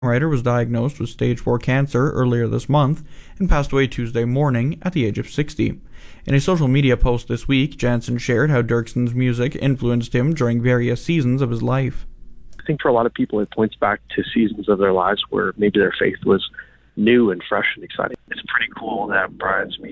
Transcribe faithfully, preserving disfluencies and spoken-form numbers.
Songwriter was diagnosed with stage four cancer earlier this month and passed away Tuesday morning at the age of sixty. In a social media post this week, Jansen shared how Dirksen's music influenced him during various seasons of his life. I think for a lot of people, it points back to seasons of their lives where maybe their faith was new and fresh and exciting. It's pretty cool that Brian's music